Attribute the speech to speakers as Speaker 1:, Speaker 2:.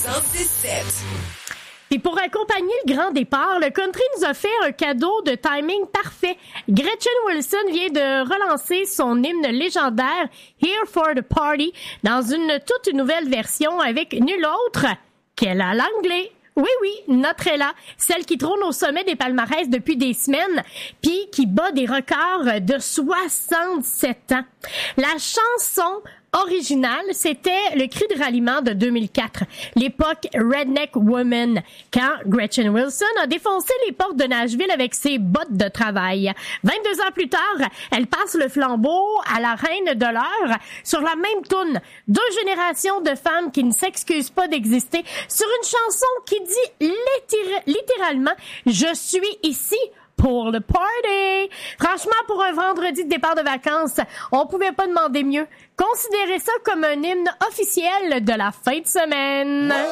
Speaker 1: 106.7.
Speaker 2: Et pour accompagner le grand départ, le country nous a fait un cadeau de timing parfait. Gretchen Wilson vient de relancer son hymne légendaire Here for the Party dans une toute nouvelle version avec nul autre qu'Ella Langley. Oui, notre Ella, celle qui trône au sommet des palmarès depuis des semaines, puis qui bat des records de 67 ans. La chanson originale, c'était le cri de ralliement de 2004, l'époque Redneck Woman, quand Gretchen Wilson a défoncé les portes de Nashville avec ses bottes de travail. 22 ans plus tard, elle passe le flambeau à la reine de l'heure sur la même toune. 2 générations de femmes qui ne s'excusent pas d'exister sur une chanson qui dit littéralement « Je suis ici ». Pour le party! Franchement, pour un vendredi de départ de vacances, on pouvait pas demander mieux. Considérez ça comme un hymne officiel de la fin de semaine.